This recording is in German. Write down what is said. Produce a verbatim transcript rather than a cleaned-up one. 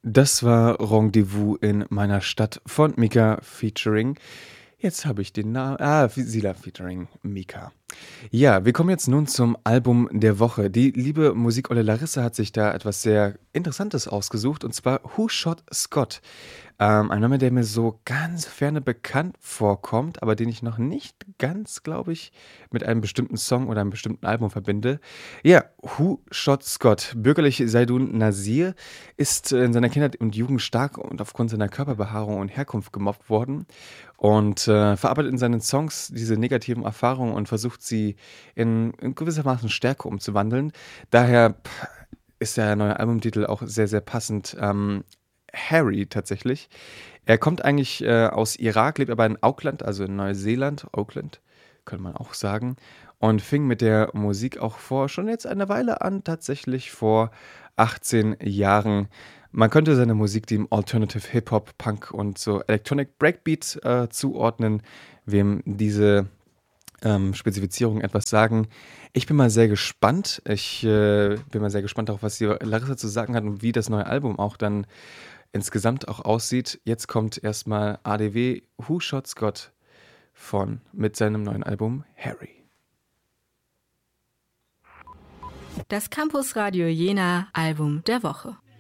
Das war Rendezvous in meiner Stadt von Mika featuring jetzt habe ich den Namen ah, Sila featuring Mika. Ja, wir kommen jetzt nun zum Album der Woche. Die liebe Musikolle Larissa hat sich da etwas sehr Interessantes ausgesucht, und zwar „Who Shot Scott?" Ähm, ein Name, der mir so ganz ferne bekannt vorkommt, aber den ich noch nicht ganz, glaube ich, mit einem bestimmten Song oder einem bestimmten Album verbinde. Ja, „Who Shot Scott?" Bürgerlich Saidun Nasir ist äh, in seiner Kindheit und Jugend stark und aufgrund seiner Körperbehaarung und Herkunft gemobbt worden und äh, verarbeitet in seinen Songs diese negativen Erfahrungen und versucht sie in, in gewissermaßen Stärke umzuwandeln. Daher pff, ist der neue Albumtitel auch sehr, sehr passend. Ähm, Harry tatsächlich. Er kommt eigentlich äh, aus Irak, lebt aber in Auckland, also in Neuseeland, Auckland, könnte man auch sagen, und fing mit der Musik auch vor schon jetzt eine Weile an, tatsächlich vor achtzehn Jahren. Man könnte seine Musik dem Alternative Hip-Hop, Punk und so Electronic Breakbeat äh, zuordnen. Wem diese ähm, Spezifizierung etwas sagen. Ich bin mal sehr gespannt. Ich äh, bin mal sehr gespannt darauf, was die Larissa zu sagen hat und wie das neue Album auch dann insgesamt auch aussieht. Jetzt kommt erstmal A D W Who Shot Scott von mit seinem neuen Album Harry. Das Campus Radio Jena Album der Woche.